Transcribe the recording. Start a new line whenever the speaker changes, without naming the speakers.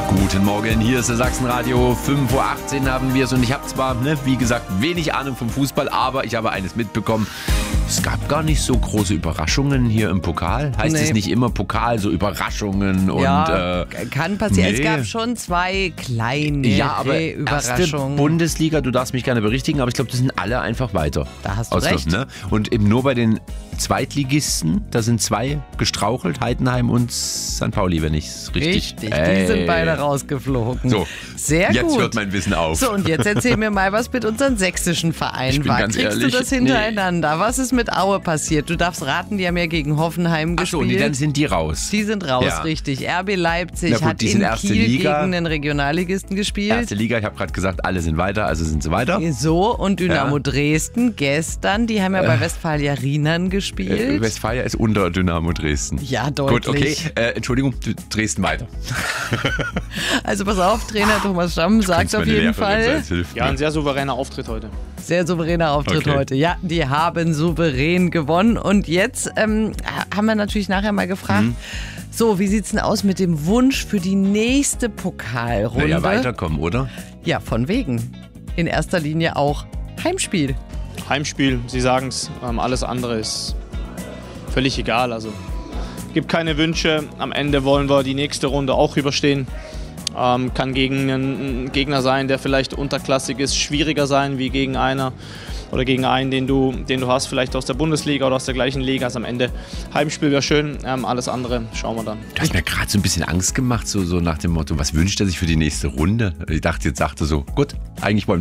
Guten Morgen, hier ist der Sachsenradio. 5.18 Uhr haben wir es und ich habe zwar, wie gesagt, wenig Ahnung vom Fußball, aber ich habe eines mitbekommen. Es gab gar nicht so große Überraschungen hier im Pokal. Heißt es nicht immer Pokal, so Überraschungen und...
Ja, kann passieren.
Nee.
Es gab schon 2 kleine
erste
Überraschungen.
Bundesliga, du darfst mich gerne berichtigen, aber ich glaube, das sind alle einfach weiter.
Da hast du recht.
Ne? Und eben nur bei den Zweitligisten, da sind 2 gestrauchelt, Heidenheim und St. Pauli, wenn ich es richtig...
Die sind beide rausgeflogen.
So,
sehr
jetzt
gut.
hört mein Wissen auf.
So, und jetzt erzähl mir mal, was mit unseren sächsischen Vereinen
Ich bin
war.
ganz
Kriegst
ehrlich,
du das hintereinander? Was ist mit Aue passiert? Du darfst raten, die haben ja gegen Hoffenheim
Achso,
gespielt.
dann sind die raus.
Die sind raus,
Ja.
richtig. RB Leipzig
Na gut,
hat
die sind
in
erste
Kiel
Liga.
gegen den Regionalligisten gespielt.
Erste Liga, ich habe gerade gesagt, alle sind weiter, also sind sie weiter.
So, und Dynamo
Ja.
Dresden gestern, die haben ja bei Westfalia Rienan gespielt.
Westfalia ist unter Dynamo Dresden.
Ja, deutlich.
Gut, okay. Entschuldigung, Dresden weiter.
Also pass auf, Trainer Thomas Stamm sagt auf jeden Fall,
Ja, ein sehr souveräner Auftritt heute.
sehr souveräner Auftritt
Okay.
heute. Ja, die haben souverän gewonnen. Und jetzt haben wir natürlich nachher mal gefragt, so, wie sieht's denn aus mit dem Wunsch für die nächste Pokalrunde?
Ja, weiterkommen, oder?
Ja, von wegen. In erster Linie auch Heimspiel.
Heimspiel, Sie sagen es, alles andere ist völlig egal. Also gibt keine Wünsche. Am Ende wollen wir die nächste Runde auch überstehen. Kann gegen einen Gegner sein, der vielleicht unterklassig ist, schwieriger sein wie gegen einer oder gegen einen, den du hast, vielleicht aus der Bundesliga oder aus der gleichen Liga. Also am Ende Heimspiel wäre schön, alles andere schauen wir dann.
Du hast mir gerade so ein bisschen Angst gemacht, so nach dem Motto, was wünscht er sich für die nächste Runde? Ich dachte, jetzt sagte so, gut, eigentlich wollen